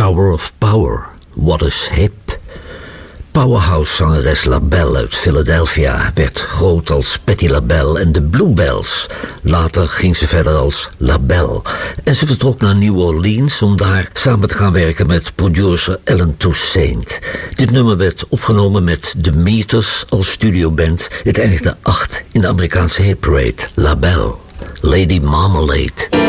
Tower of Power, What is Hip. Powerhouse-zangeres LaBelle uit Philadelphia werd groot als Patti LaBelle en de Bluebells. Later ging ze verder als LaBelle. En ze vertrok naar New Orleans om daar samen te gaan werken met producer Alan Toussaint. Dit nummer werd opgenomen met The Meters als studioband. Het eindigde 8 in de Amerikaanse hitparade. LaBelle, Lady Marmalade.